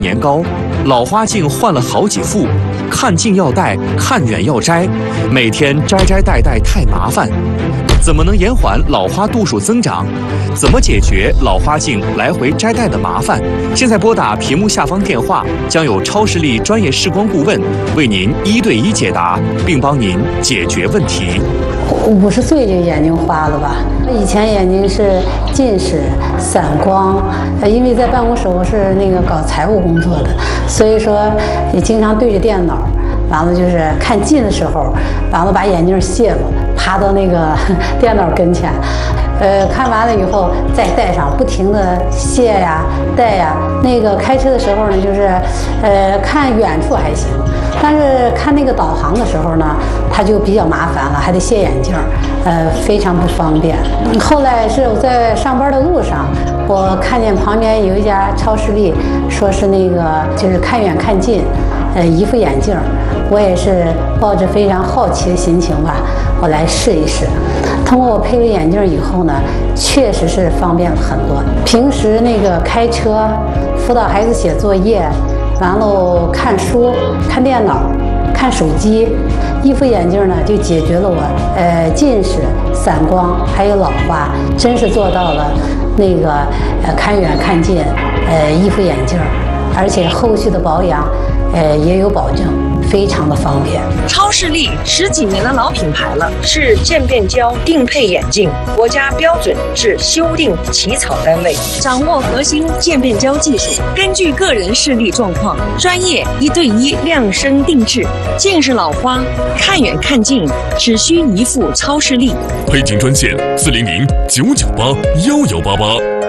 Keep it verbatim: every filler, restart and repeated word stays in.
年高，老花镜换了好几副，看近要戴，看远要摘，每天摘摘戴戴太麻烦。怎么能延缓老花度数增长？怎么解决老花镜来回摘戴的麻烦？现在拨打屏幕下方电话，将有超视力专业视光顾问为您一对一解答，并帮您解决问题。 五十岁就眼睛花了吧？以前眼睛是近视、散光，呃，因为在办公室我是那个搞财务工作的，所以说也经常对着电脑，完了就是看近的时候，完了把眼镜卸了，趴到那个电脑跟前，呃，看完了以后再戴上，不停的卸呀、戴呀。那个开车的时候呢，就是呃看远处还行，但是看那个导航的时候呢，它就比较麻烦了，还得卸眼镜，呃，非常不方便。后来是我在上班的路上，我看见旁边有一家超视力，说是那个就是看远看近，呃，一副眼镜，我也是抱着非常好奇的心情吧，我来试一试。通过我配了眼镜以后呢，确实是方便了很多。平时那个开车、辅导孩子写作业，完了看书、看电脑、看手机，一副眼镜呢就解决了我呃近视、散光还有老花，真是做到了那个呃看远看近，呃一副眼镜，而且后续的保养呃也有保证，非常的方便。 超视力十几年的老品牌了，是渐变焦定配眼镜国家标准制修订起草单位，掌握核心渐变焦技术，根据个人视力状况，专业一对一量身定制。近视老花看远看近，只需一副超视力。 配镜专线：四零零九九八幺幺八八。